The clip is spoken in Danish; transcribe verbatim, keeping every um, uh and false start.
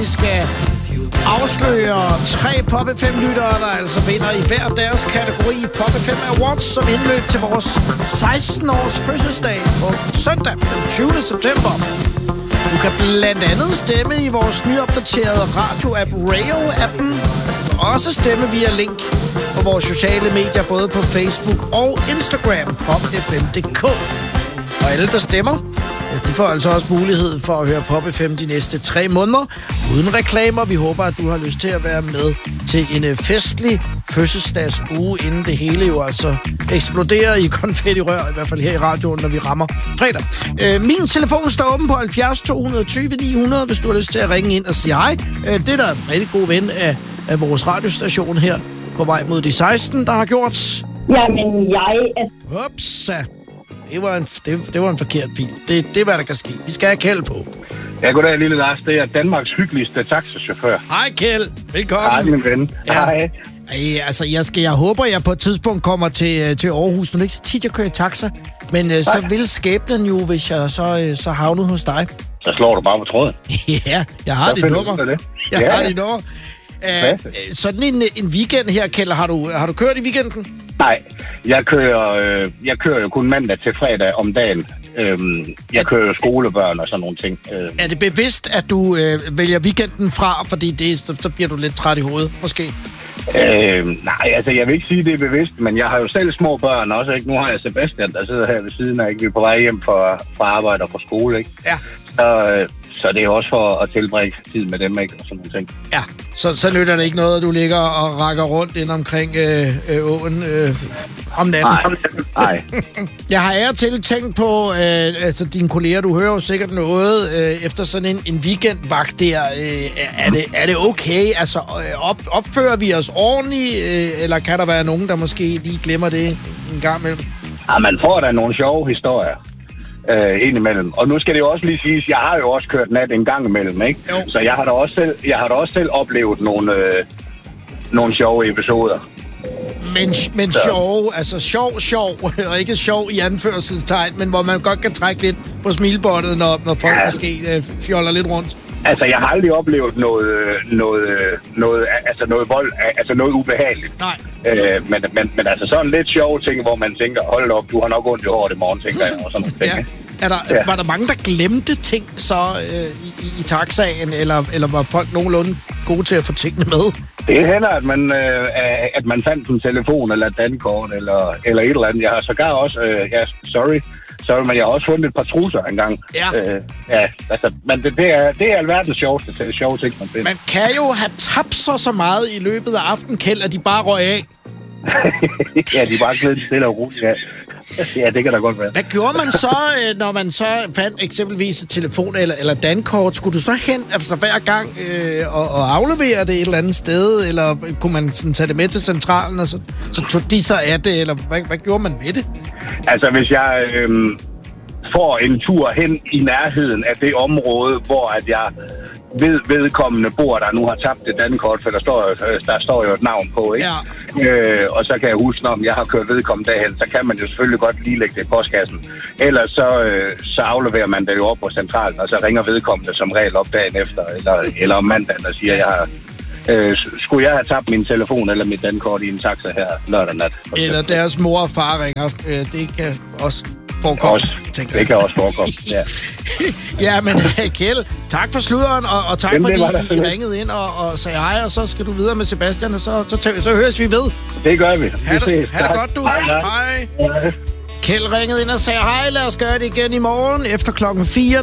vi skal afsløre tre Pop F M-lyttere, der altså vinder i hver deres kategori i Pop F M Awards, som indløb til vores seksten-års fødselsdag på søndag den tyvende september. Du kan blandt andet stemme i vores nyopdaterede radio-app Rayo-appen. Også stemme via link på vores sociale medier, både på Facebook og Instagram, pop f m punktum d k. Og alle, der stemmer, de får altså også mulighed for at høre Pop F M de næste tre måneder uden reklamer. Vi håber, at du har lyst til at være med til en festlig fødselsdagsuge, inden det hele jo altså eksploderer i konfettirør, i hvert fald her i radioen, når vi rammer fredag. Øh, min telefon står åben på halvfjerds to tyve ni hundrede, hvis du har lyst til at ringe ind og sige hej. Øh, det er der en rigtig god ven af, af vores radiostation her på vej mod de seksten, der har gjort. Jamen, jeg er... Upsa. Det var en, det, det var en forkert bil. Det, det er, hvad der kan ske. Vi skal have Kjeld på. Ja, goddag, lille Lars. Det er Danmarks hyggeligste taxachauffør. Hej, Kjeld. Velkommen. Hej, min ven. Ja. Hej. Ej, altså, jeg, skal, jeg håber, jeg på et tidspunkt kommer til, til Aarhus. Nu er det ikke så tit, jeg kører taxa. Men uh, så vil skæbnen jo, hvis jeg så, uh, så havnet hos dig. Så slår du bare på tråden. Ja, jeg har dit nummer. Det. Jeg ja. har dit nummer. Uh, sådan en, en weekend her, Kjeld, har du, har du kørt i weekenden? Nej, jeg kører, øh, jeg kører jo kun mandag til fredag om dagen. Øhm, jeg er, kører jo skolebørn og sådan nogle ting. Øh. Er det bevidst, at du øh, vælger weekenden fra, fordi det, så, så bliver du lidt træt i hovedet, måske? Øh, nej, altså jeg vil ikke sige, det er bevidst, men jeg har jo selv små børn også, ikke? Nu har jeg Sebastian, der sidder her ved siden af, ikke? Vi er på vej hjem fra, fra arbejde og fra skole, ikke? Ja. Så, øh, så det er også for at tilbringe tid med dem, ikke? Og sådan nogle ting. Ja, så, så nytter det ikke noget, at du ligger og rækker rundt ind omkring øh, øh, åen øh, om natten. Nej, nej. Jeg har af og til tænkt på, øh, altså dine kolleger, du hører jo sikkert noget øh, efter sådan en, en weekendvagt der. Øh, er, det, er det okay? Altså, op, opfører vi os ordentligt, øh, eller kan der være nogen, der måske lige glemmer det en gang imellem? Ja, man får da nogle sjove historier. Øh, indimellem. Og nu skal det jo også lige siges, jeg har jo også kørt nat en gang imellem, ikke? Jo. Så jeg har da også selv, jeg har da også selv oplevet nogle, øh, nogle sjove episoder. Men, men sjov, altså sjov, sjov, og ikke sjov i anførselstegn, men hvor man godt kan trække lidt på smilebåndet, når, når folk ja. måske øh, fjoller lidt rundt. Altså, jeg har aldrig oplevet noget, noget, noget, altså noget vold, altså noget ubehageligt. Nej. Øh, men, men, men altså sådan lidt sjove ting, hvor man tænker, hold op, du har nok ondt i håret i morgen, tænker jeg, og sådan nogle ting. Ja. Er der, ja. Var der mange, der glemte ting så øh, i, i taxaen, eller, eller var folk nogenlunde gode til at få tingene med? Det hænder, at man, øh, at man fandt en telefon, eller et dankort, eller, eller et eller andet. Jeg har sågar også, øh, ja, sorry, sorry, men jeg har også fundet et par trusser engang. Ja. Øh, ja, altså, men det, det, er, det er alverdens sjoveste, sjove ting, man finder. Man kan jo have tabt sig så meget i løbet af aftenen, Kjeld, at de bare røg af. Ja, de bare glæder stille og roligt, ja. Ja, det kan da godt være. Hvad gjorde man så, når man så fandt eksempelvis et telefon eller, eller dankort? Skulle du så hen altså hver gang øh, og, og aflevere det et eller andet sted? Eller kunne man sådan tage det med til centralen, og så, så tog de sig af det? Eller hvad, hvad gjorde man ved det? Altså, hvis jeg øh, får en tur hen i nærheden af det område, hvor at jeg ved vedkommende bor, der nu har tabt et dankort, for der står, der står jo et navn på, ikke? Ja. Øh, og så kan jeg huske, når jeg har kørt vedkommende derhen, så kan man jo selvfølgelig godt lige lægge det i postkassen. Ellers så, øh, så afleverer man det jo op på centralen, og så ringer vedkommende som regel op dagen efter, eller, eller om mandagen, og siger, jeg har... Øh, skulle jeg have tabt min telefon eller mit dankort i en taxa her lørdag nat? Eller deres mor og far ringer. Øh, det kan også forekomme, også, tænker det kan også forekomme, ja. Ja, men Kjeld, tak for sluderen, og, og tak Jamen, fordi I ringede ind og, og sagde hej, og så skal du videre med Sebastian, og så, så, så, så høres vi ved. Det gør vi. Ha' det, ha det godt, du. Hej. Hej. hej. Kjeld ringede ind og sagde hej, lad os gøre det igen i morgen efter klokken fire.